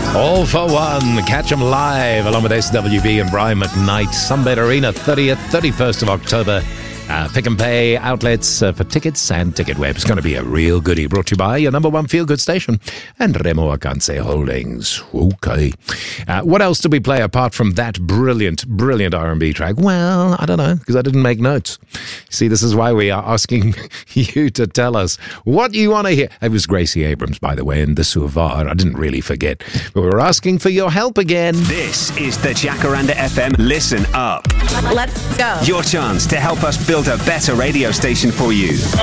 All for One, catch them live along with SWB and Brian McKnight, Sunbed Arena, 30th, 31st of October. Pick and pay outlets for tickets and TicketWeb. It's going to be a real goodie, brought to you by your number one feel-good station and Remo Akanse Holdings. Okay. What else did we play apart from that brilliant R&B track? Well, I don't know, because I didn't make notes. See, this is why we are asking you to tell us what you want to hear. It was Gracie Abrams, by the way, in the Suvar. I didn't really forget. But we're asking for your help again. This is the Jacaranda FM Listen Up. Let's go. Your chance to help us build a better radio station for you.